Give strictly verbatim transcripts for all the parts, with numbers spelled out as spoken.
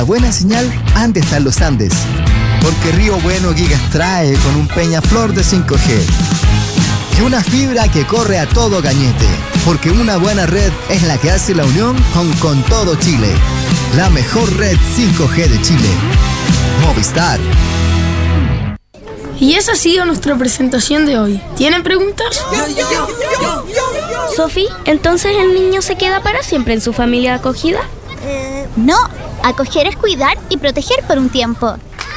La buena señal han de estar los Andes, porque Río Bueno Gigas trae con un Peñaflor de cinco G. Y una fibra que corre a todo gañete, porque una buena red es la que hace la unión con, con todo Chile. La mejor red cinco G de Chile. Movistar. Y esa ha sido nuestra presentación de hoy. ¿Tienen preguntas? Sofi, ¿entonces el niño se queda para siempre en su familia acogida? Eh, no, acoger es cuidar y proteger por un tiempo.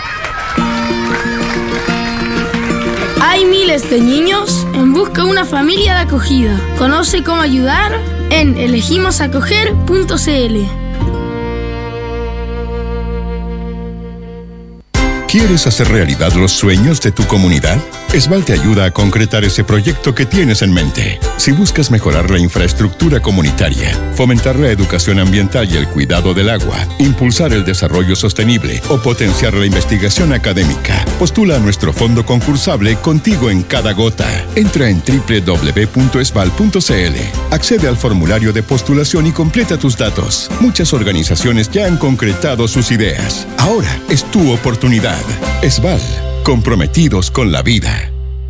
Hay miles de niños en busca de una familia de acogida. Conoce cómo ayudar en elegimos acoger punto c l. ¿Quieres hacer realidad los sueños de tu comunidad? Esval te ayuda a concretar ese proyecto que tienes en mente. Si buscas mejorar la infraestructura comunitaria, fomentar la educación ambiental y el cuidado del agua, impulsar el desarrollo sostenible o potenciar la investigación académica, postula a nuestro fondo concursable Contigo en Cada Gota. Entra en doble u doble u doble u punto esval punto c l. Accede al formulario de postulación y completa tus datos. Muchas organizaciones ya han concretado sus ideas. Ahora es tu oportunidad. Esval, comprometidos con la vida.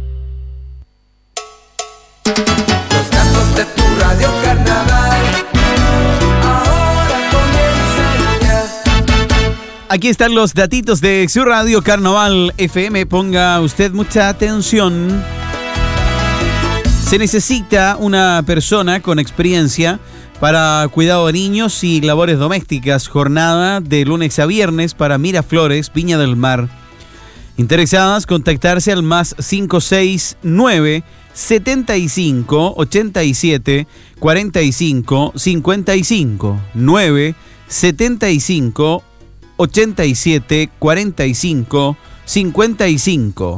Los datos de tu radio Carnaval ahora comienzan ya. Aquí están los datitos de su radio Carnaval F M. Ponga usted mucha atención. Se necesita una persona con experiencia para cuidado de niños y labores domésticas. Jornada de lunes a viernes para Miraflores, Viña del Mar. Interesadas, contactarse al más cinco seis nueve, setenta y cinco, ochenta y siete, cuarenta y cinco, cincuenta y cinco. nueve, setenta y cinco, ochenta y siete, cuarenta y cinco, cincuenta y cinco.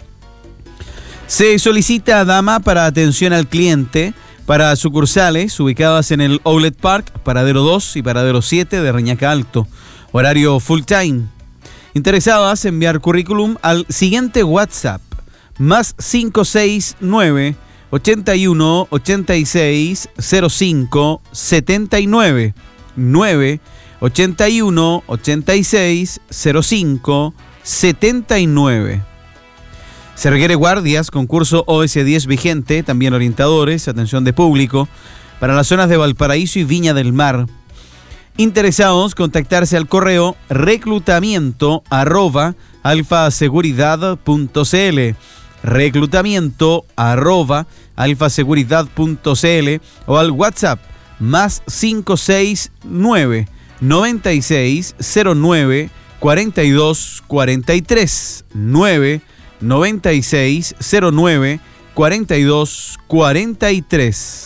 Se solicita dama para atención al cliente para sucursales ubicadas en el Outlet Park, Paradero dos y Paradero siete de Reñaca Alto. Horario full time. Interesadas, enviar currículum al siguiente WhatsApp. Más cinco seis nueve, ochenta y uno, ochenta y seis, cero cinco, setenta y nueve. nueve, ochenta y uno, ochenta y seis, cero cinco, setenta y nueve. Se requiere guardias, concurso O S diez vigente, también orientadores, atención de público, para las zonas de Valparaíso y Viña del Mar. Interesados, contactarse al correo reclutamiento arroba alfaseguridad punto c l, reclutamiento arroba alfaseguridad punto c l o al WhatsApp más cinco seis nueve, noventa y seis, cero nueve, cuarenta y dos, cuarenta y tres, nueve, noventa y seis, cero nueve, cuarenta y dos, cuarenta y tres.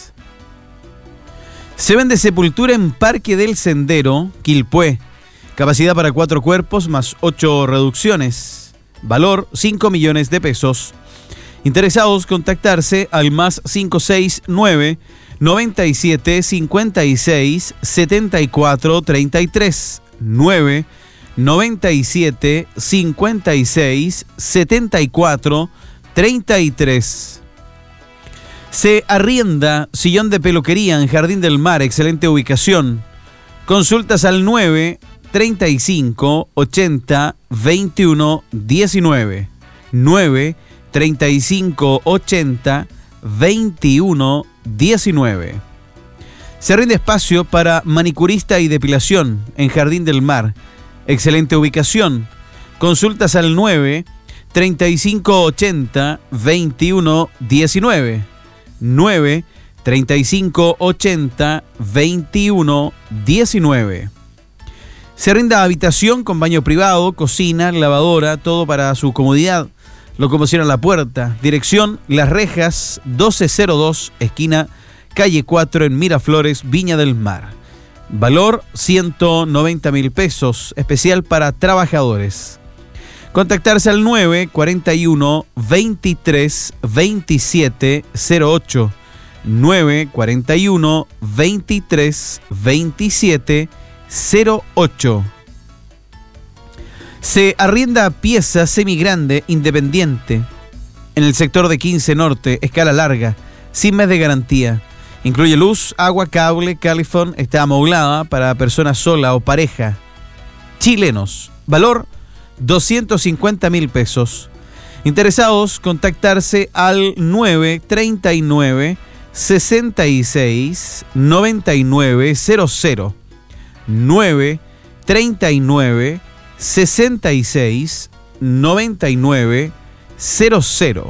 Se vende sepultura en Parque del Sendero, Quilpué. Capacidad para cuatro cuerpos más ocho reducciones. Valor cinco millones de pesos. Interesados, contactarse al más cinco seis nueve, noventa y siete, cincuenta y seis, setenta y cuatro, treinta y tres. nueve, noventa y siete, cincuenta y seis, setenta y cuatro, treinta y tres. Se arrienda sillón de peluquería en Jardín del Mar, excelente ubicación. Consultas al nueve, treinta y cinco, ochenta, veintiuno, diecinueve. nueve, treinta y cinco, ochenta, veintiuno, diecinueve. Se rinde espacio para manicurista y depilación en Jardín del Mar. Excelente ubicación. Consultas al nueve, treinta y cinco, ochenta, veintiuno, diecinueve. nueve, treinta y cinco, ochenta, veintiuno, diecinueve. Se rinde habitación con baño privado, cocina, lavadora, todo para su comodidad. Locomoción a la puerta. Dirección Las Rejas, doce cero dos, esquina calle cuatro en Miraflores, Viña del Mar. Valor ciento noventa mil pesos, especial para trabajadores. Contactarse al nueve, cuarenta y uno, veintitrés, veintisiete, cero ocho. nueve, cuarenta y uno, veintitrés, veintisiete, cero ocho. Se arrienda pieza semigrande independiente en el sector de quince Norte, escala larga, sin mes de garantía. Incluye luz, agua, cable, calefón, está amoblada para personas sola o pareja. chilenos. Valor doscientos cincuenta mil pesos. Interesados, contactarse al nueve treinta y nueve sesenta y seis noventa y nueve cero cero. nueve treinta y nueve sesenta y seis noventa y nueve cero cero.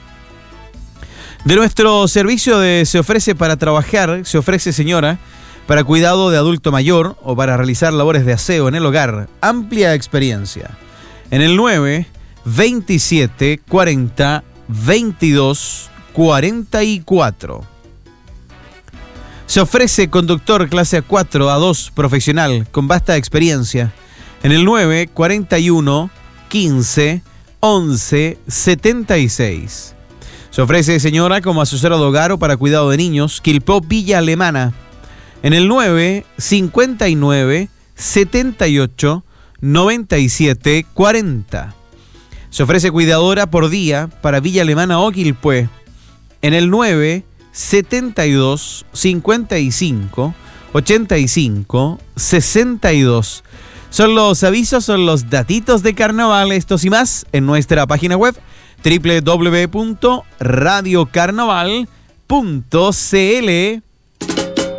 De nuestro servicio de Se Ofrece para Trabajar, Se Ofrece Señora, para cuidado de adulto mayor o para realizar labores de aseo en el hogar. Amplia experiencia. En el nueve veintisiete cuarenta veintidós cuarenta y cuatro. Se ofrece conductor clase A cuatro, A dos profesional con vasta experiencia. En el nueve cuarenta y uno quince once setenta y seis. Se ofrece señora como asesora de hogar o para cuidado de niños, Quilpó, Villa Alemana. En el nueve cincuenta y nueve setenta y ocho noventa y siete cuarenta. Se ofrece cuidadora por día para Villa Alemana o Quilpué. En el nueve setenta y dos cincuenta y cinco ochenta y cinco sesenta y dos. Son los avisos, son los datitos de carnaval, estos y más en nuestra página web doble u doble u doble u punto radio carnaval punto c l.